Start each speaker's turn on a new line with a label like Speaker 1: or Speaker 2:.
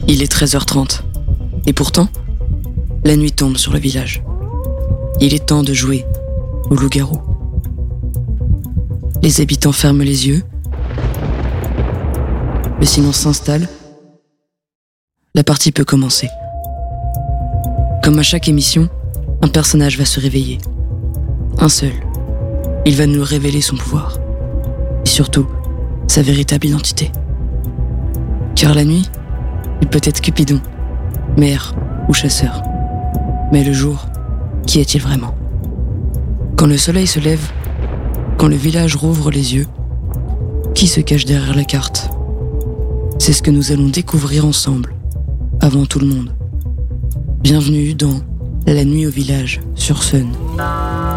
Speaker 1: Il est 13h30. Et pourtant, la nuit tombe sur le village. Il est temps de jouer au loup-garou. Les habitants ferment les yeux. Le silence s'installe. La partie peut commencer. Comme à chaque émission, un personnage va se réveiller. Un seul. Il va nous révéler son pouvoir. Et surtout, sa véritable identité. Car la nuit, il peut être Cupidon, maire ou chasseur. Mais le jour, qui est-il vraiment ? Quand le soleil se lève, quand le village rouvre les yeux, qui se cache derrière la carte ? C'est ce que nous allons découvrir ensemble, avant tout le monde. Bienvenue dans La nuit au village sur Sun.